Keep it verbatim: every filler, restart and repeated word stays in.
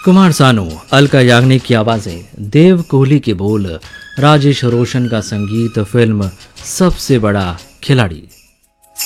कुमार सानू, अलका याग्निक की आवाज़ें, देव कोहली के बोल, राजेश रोशन का संगीत, फिल्म सबसे बड़ा खिलाड़ी।